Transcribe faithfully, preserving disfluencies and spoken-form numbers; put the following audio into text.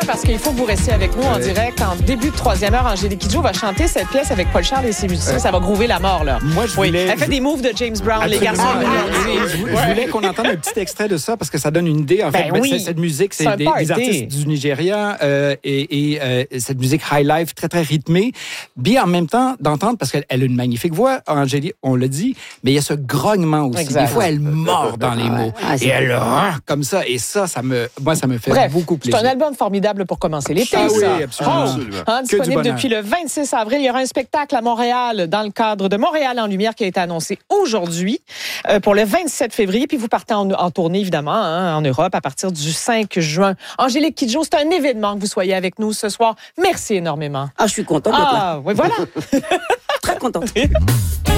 parce qu'il faut que vous restiez avec nous en Ouais. direct. En début de troisième heure, Angélique Kidjo va chanter cette pièce avec Paul Charles et ses musiciens. Ouais. Ça va groover la mort, là. Moi, je Oui. voulais- Elle fait des moves de James Brown, les Absolument. garçons. Ah, aujourd'hui. je, vou- je voulais qu'on entende un petit extrait de ça parce que ça donne une idée. En Ben fait, Ben, oui. c'est- cette musique, c'est, C'est un des, party. des artistes du Nigeria euh, et, et euh, cette musique high life très très rythmée. Bien en même temps d'entendre parce qu'elle elle a une magnifique voix, Angélique, on l'a dit, mais il y a ce grognement aussi. Exact. Des fois, elle mord dans les mots Ah, c'est- et elle rend comme ça. Et ça, ça me, moi, ça me fait Bref, beaucoup c'est plaisir. un album formidable pour commencer l'été, Ah oui, ça. absolument. Oh, Absolument. hein, Que du disponible bonheur. depuis le vingt-six avril. Il y aura un spectacle à Montréal dans le cadre de Montréal en Lumière qui a été annoncé aujourd'hui euh, pour le vingt-sept février. Puis vous partez en, en tournée, évidemment, hein, en Europe à partir du cinq juin. Angélique Kidjo, c'est un événement que vous soyez avec nous ce soir. Merci énormément. Ah, je suis contente d'être là. Ah, oui, voilà. Très contente.